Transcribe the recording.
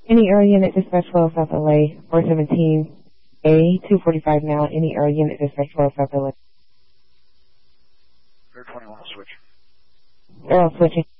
Any area unit dispatch 12 South LA, 417A, 245 now. Any area unit dispatch 12 South LA. Air 21 switch. Arrow switching.